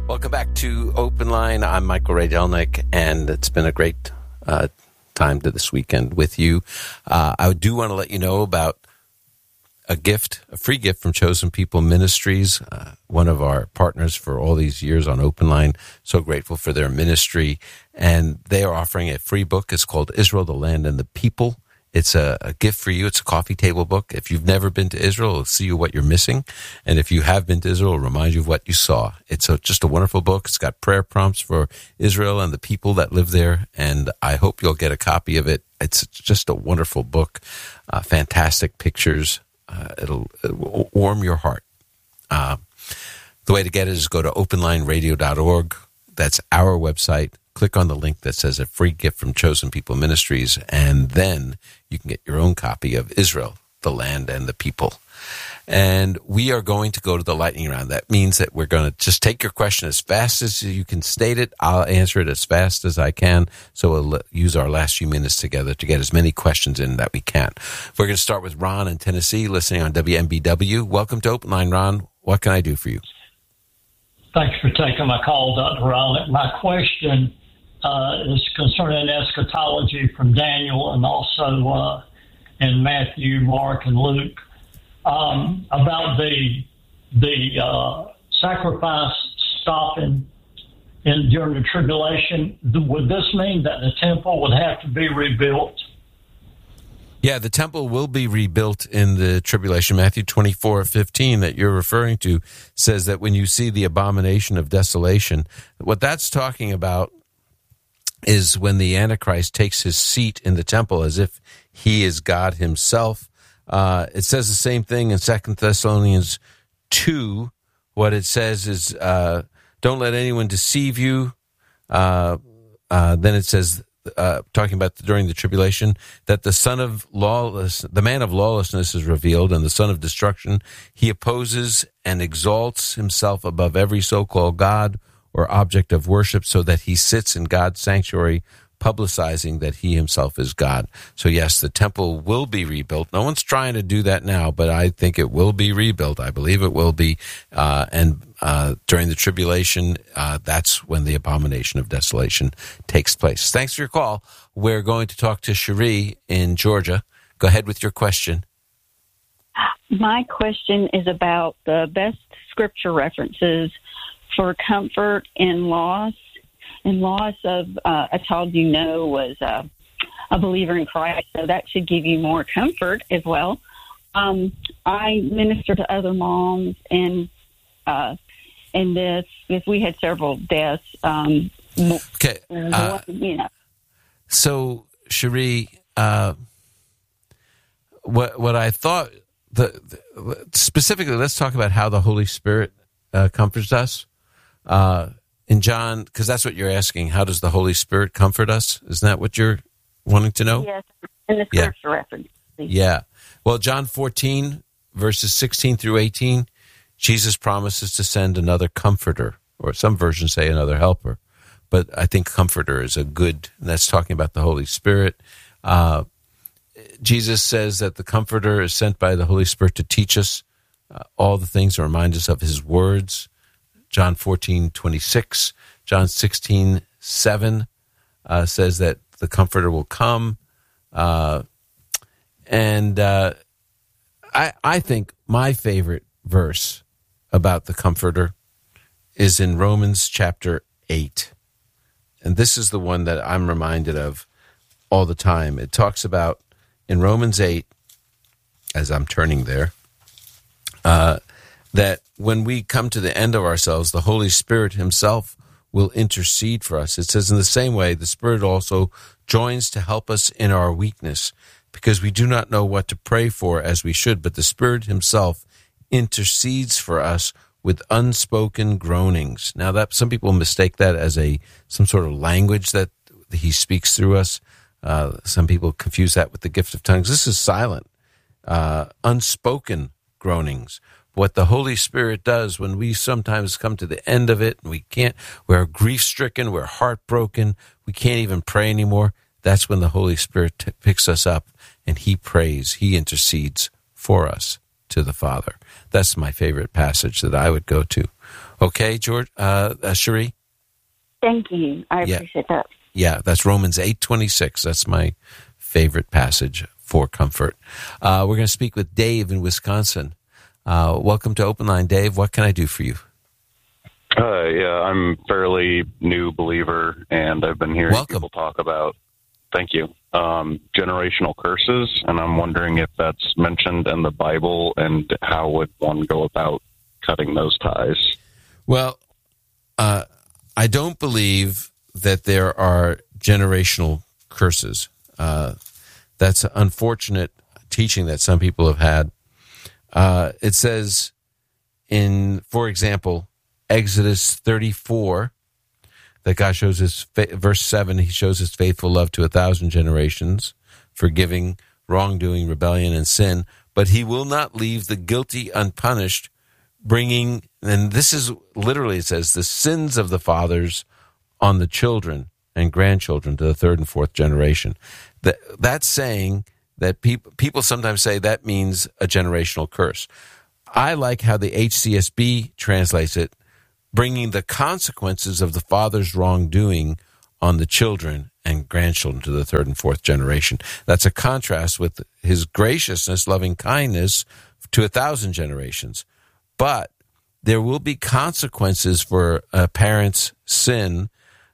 Welcome back to Open Line. I'm Michael Ray Delnick, and it's been a great time to this weekend with you. I do want to let you know about a free gift from Chosen People Ministries, one of our partners for all these years on Open Line. So grateful for their ministry. And they are offering a free book. It's called Israel, the Land, and the People. It's a gift for you. It's a coffee table book. If you've never been to Israel, it'll see you what you're missing. And if you have been to Israel, it'll remind you of what you saw. It's just a wonderful book. It's got prayer prompts for Israel and the people that live there. And I hope you'll get a copy of it. It's just a wonderful book. Fantastic pictures. It'll warm your heart. The way to get it is go to openlineradio.org. That's our website. Click on the link that says a free gift from Chosen People Ministries, and then you can get your own copy of Israel, the Land, and the People. And we are going to go to the lightning round. That means that we're going to just take your question as fast as you can state it. I'll answer it as fast as I can. So we'll use our last few minutes together to get as many questions in that we can. We're going to start with Ron in Tennessee, listening on WMBW. Welcome to Open Line, Ron. What can I do for you? Thanks for taking my call, Dr. Rowlett. My question is concerning eschatology from Daniel and also in Matthew, Mark, and Luke about the sacrifice stopping during the tribulation. Would this mean that the temple would have to be rebuilt? Yeah, the temple will be rebuilt in the tribulation. Matthew 24:15 that you're referring to says that when you see the abomination of desolation, what that's talking about is when the Antichrist takes his seat in the temple as if he is God himself. It says the same thing in 2 Thessalonians 2. What it says is, don't let anyone deceive you. Then it says, talking about during the tribulation, that the man of lawlessness is revealed, and the son of destruction. He opposes and exalts himself above every so-called God or object of worship, so that he sits in God's sanctuary, publicizing that he himself is God. So yes, the temple will be rebuilt. No one's trying to do that now, but I think it will be rebuilt. I believe it will be. And during the tribulation, that's when the abomination of desolation takes place. Thanks for your call. We're going to talk to Cherie in Georgia. Go ahead with your question. My question is about the best scripture references for comfort in loss. And loss of a child you know was a believer in Christ, so that should give you more comfort as well. I minister to other moms, and this, if we had several deaths. Okay. So, Cherie, what I thought, specifically, let's talk about how the Holy Spirit comforts us. In John, because that's what you're asking, how does the Holy Spirit comfort us? Isn't that what you're wanting to know? Yes, in the scripture reference. Yeah. Well, John 14, verses 16 through 18, Jesus promises to send another comforter, or some versions say another helper. But I think comforter is and that's talking about the Holy Spirit. Jesus says that the comforter is sent by the Holy Spirit to teach us all the things, to remind us of his words. John 14:26, John 16:7 says that the Comforter will come, and I think my favorite verse about the Comforter is in Romans chapter 8, and this is the one that I'm reminded of all the time. It talks about in Romans 8, as I'm turning there, that when we come to the end of ourselves, the Holy Spirit himself will intercede for us. It says, in the same way, the Spirit also joins to help us in our weakness, because we do not know what to pray for as we should, but the Spirit himself intercedes for us with unspoken groanings. Now, that some people mistake that as some sort of language that he speaks through us. Some people confuse that with the gift of tongues. This is silent, unspoken groanings. What the Holy Spirit does when we sometimes come to the end of it, and we're grief-stricken, we're heartbroken, we can't even pray anymore, that's when the Holy Spirit picks us up and he prays, he intercedes for us to the Father. That's my favorite passage that I would go to. Okay, George, Cherie? Thank you. I appreciate that. Yeah, that's Romans 8:26. That's my favorite passage for comfort. We're going to speak with Dave in Wisconsin. Welcome to Open Line, Dave. What can I do for you? Yeah, I'm a fairly new believer, and I've been hearing people talk about, thank you, generational curses, and I'm wondering if that's mentioned in the Bible, and how would one go about cutting those ties? Well, I don't believe that there are generational curses. That's unfortunate teaching that some people have had. It says in, for example, Exodus 34, that God shows his, verse 7, he shows his faithful love to 1,000 generations, forgiving wrongdoing, rebellion, and sin, but he will not leave the guilty unpunished, bringing, and this is literally, it says, the sins of the fathers on the children and grandchildren to the third and fourth generation. That's saying that people sometimes say that means a generational curse. I like how the HCSB translates it, bringing the consequences of the father's wrongdoing on the children and grandchildren to the third and fourth generation. That's a contrast with his graciousness, loving kindness to 1,000 generations. But there will be consequences for a parent's sin,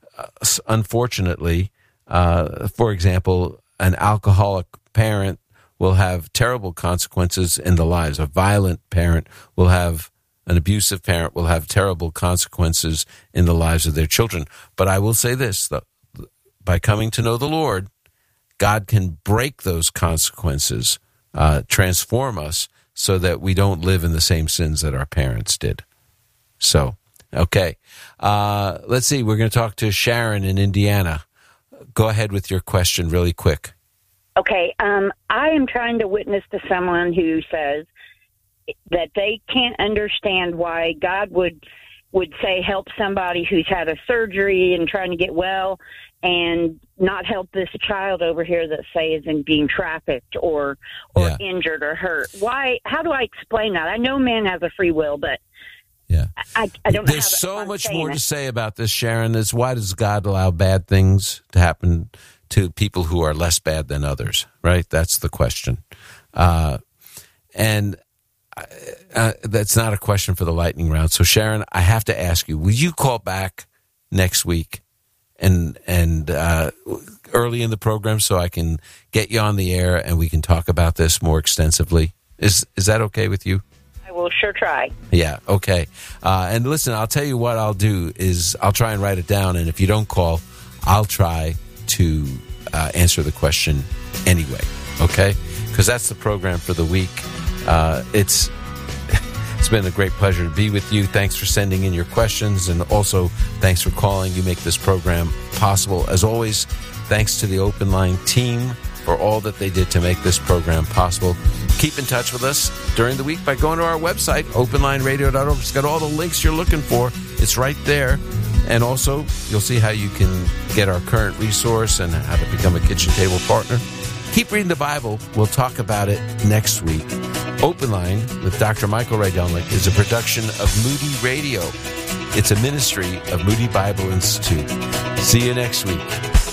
unfortunately. For example, an alcoholic parent will have terrible consequences in the lives. A violent parent will have, an abusive parent will have terrible consequences in the lives of their children. But I will say this, by coming to know the Lord, God can break those consequences, transform us so that we don't live in the same sins that our parents did. So, okay. Let's see, we're going to talk to Sharon in Indiana. Go ahead with your question really quick. Okay, I am trying to witness to someone who says that they can't understand why God would say help somebody who's had a surgery and trying to get well, and not help this child over here that, say, is being trafficked or injured or hurt. Why? How do I explain that? I know man has a free will, but I don't know. There's so much more to say about this, Sharon. Is why does God allow bad things to happen to people who are less bad than others, right? That's the question. And that's not a question for the lightning round. So, Sharon, I have to ask you, will you call back next week and early in the program so I can get you on the air and we can talk about this more extensively? Is that okay with you? I will sure try. Yeah, okay. And listen, I'll tell you what I'll do is I'll try and write it down, and if you don't call, I'll try to answer the question anyway, okay? Because that's the program for the week. It's been a great pleasure to be with you. Thanks for sending in your questions, and also thanks for calling. You make this program possible. As always, thanks to the Open Line team for all that they did to make this program possible. Keep in touch with us during the week by going to our website, openlineradio.org. It's got all the links you're looking for. It's right there. And also, you'll see how you can get our current resource and how to become a kitchen table partner. Keep reading the Bible. We'll talk about it next week. Open Line with Dr. Michael Rydelnik is a production of Moody Radio. It's a ministry of Moody Bible Institute. See you next week.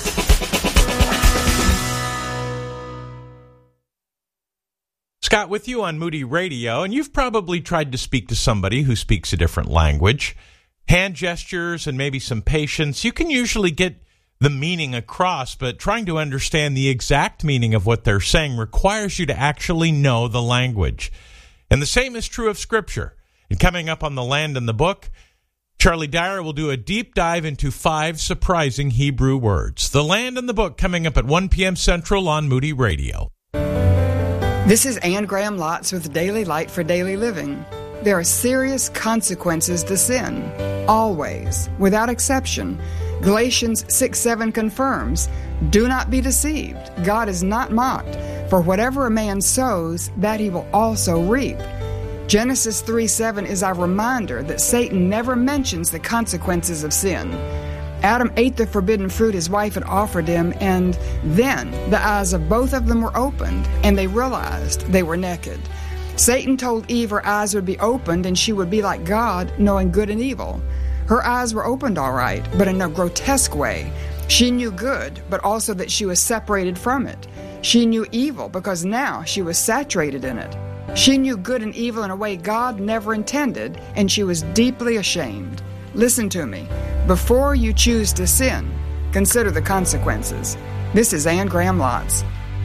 Scott with you on Moody Radio, and you've probably tried to speak to somebody who speaks a different language. Hand gestures and maybe some patience. You can usually get the meaning across, but trying to understand the exact meaning of what they're saying requires you to actually know the language. And the same is true of Scripture. And coming up on The Land and the Book, Charlie Dyer will do a deep dive into 5 surprising Hebrew words. The Land and the Book coming up at 1 p.m. Central on Moody Radio. This is Anne Graham Lotz with Daily Light for Daily Living. There are serious consequences to sin, always, without exception. Galatians 6:7 confirms, "Do not be deceived. God is not mocked. For whatever a man sows, that he will also reap." Genesis 3:7 is our reminder that Satan never mentions the consequences of sin. Adam ate the forbidden fruit his wife had offered him, and then the eyes of both of them were opened, and they realized they were naked. Satan told Eve her eyes would be opened and she would be like God, knowing good and evil. Her eyes were opened all right, but in a grotesque way. She knew good, but also that she was separated from it. She knew evil because now she was saturated in it. She knew good and evil in a way God never intended, and she was deeply ashamed. Listen to me. Before you choose to sin, consider the consequences. This is Anne Graham Lotz.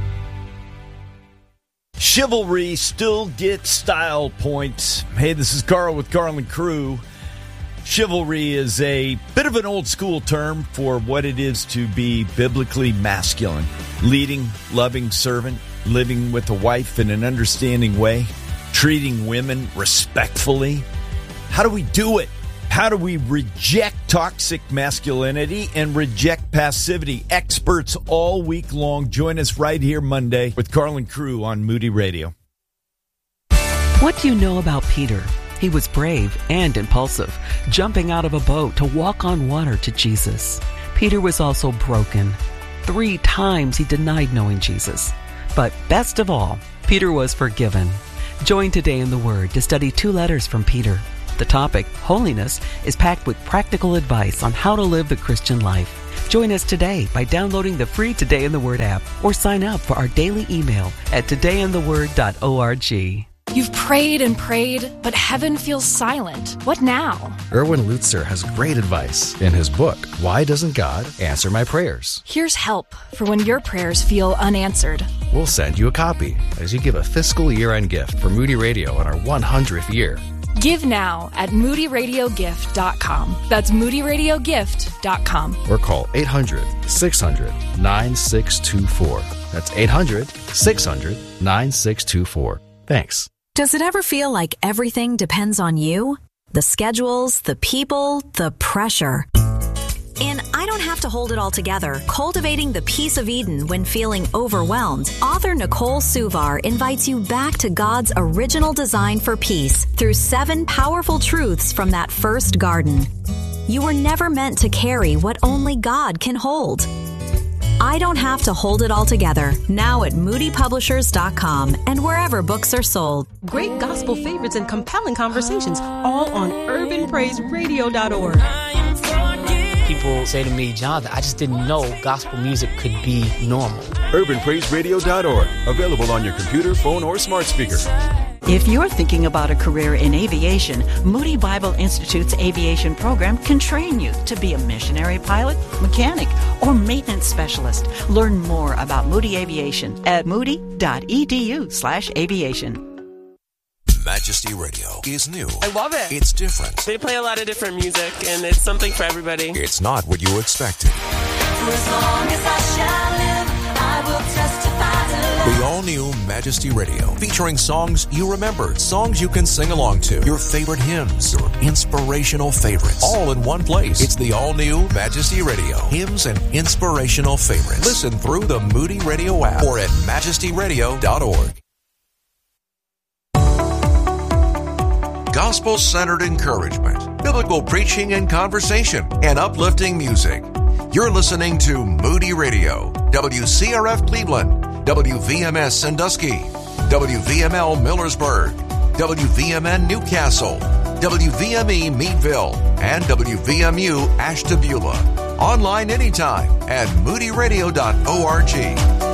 Chivalry still gets style points. Hey, this is Carl with Carl and Crew. Chivalry is a bit of an old school term for what it is to be biblically masculine. Leading, loving servant, living with a wife in an understanding way, treating women respectfully. How do we do it? How do we reject toxic masculinity and reject passivity? Experts all week long. Join us right here Monday with Carl and Crew on Moody Radio. What do you know about Peter? He was brave and impulsive, jumping out of a boat to walk on water to Jesus. Peter was also broken. 3 times he denied knowing Jesus. But best of all, Peter was forgiven. Join Today in the Word to study 2 letters from Peter. The topic, holiness, is packed with practical advice on how to live the Christian life. Join us today by downloading the free Today in the Word app or sign up for our daily email at todayintheword.org. You've prayed and prayed, but heaven feels silent. What now? Erwin Lutzer has great advice in his book, Why Doesn't God Answer My Prayers? Here's help for when your prayers feel unanswered. We'll send you a copy as you give a fiscal year-end gift for Moody Radio on our 100th year. Give now at moodyradiogift.com. That's moodyradiogift.com. Or call 800-600-9624. That's 800-600-9624. Thanks. Does it ever feel like everything depends on you? The schedules, the people, the pressure. In I Don't Have to Hold It All Together, Cultivating the Peace of Eden When Feeling Overwhelmed, author Nicole Suvar invites you back to God's original design for peace through 7 powerful truths from that first garden. You were never meant to carry what only God can hold. I Don't Have to Hold It All Together, now at moodypublishers.com and wherever books are sold. Great gospel favorites and compelling conversations, all on urbanpraiseradio.org. People say to me, Jonathan, I just didn't know gospel music could be normal. urbanpraiseradio.org, available on your computer, phone, or smart speaker. If you're thinking about a career in aviation, Moody Bible Institute's aviation program can train you to be a missionary pilot, mechanic, or maintenance specialist. Learn more about Moody Aviation at moody.edu/aviation. Majesty Radio is new. I love it. It's different. They play a lot of different music, and it's something for everybody. It's not what you expected. For as long as I shall live, I will testify to love. The all-new Majesty Radio, featuring songs you remember, songs you can sing along to, your favorite hymns, your inspirational favorites, all in one place. It's the all-new Majesty Radio, hymns and inspirational favorites. Listen through the Moody Radio app or at majestyradio.org. Gospel-centered encouragement, biblical preaching and conversation, and uplifting music. You're listening to Moody Radio, WCRF Cleveland, WVMS Sandusky, WVML Millersburg, WVMN Newcastle, WVME Meadville, and WVMU Ashtabula. Online anytime at moodyradio.org.